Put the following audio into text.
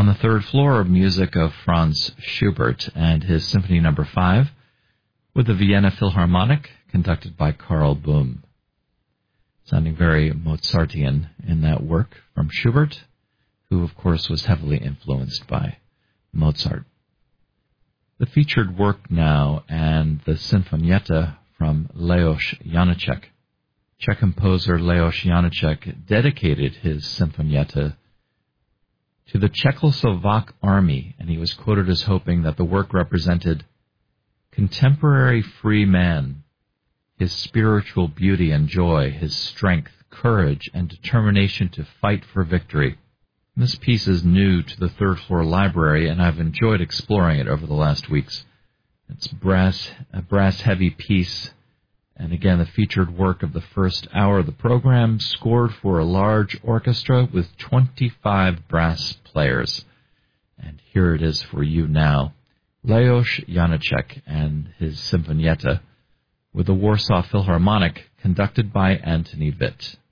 on the third floor, music of Franz Schubert and his Symphony No. 5 with the Vienna Philharmonic, conducted by Karl Böhm. Sounding very Mozartian in that work from Schubert, who of course was heavily influenced by Mozart. The featured work now, and the Sinfonietta from Leos Janáček. Czech composer Leos Janáček dedicated his Sinfonietta to the Czechoslovak army, and he was quoted as hoping that the work represented contemporary free man, his spiritual beauty and joy, his strength, courage, and determination to fight for victory. This piece is new to the third floor library, and I've enjoyed exploring it over the last weeks. It's a brass-heavy piece, and again, the featured work of the first hour of the program, scored for a large orchestra with 25 brass players. And here it is for you now, Leos Janáček and his Sinfonietta with the Warsaw Philharmonic, conducted by Antony Witt.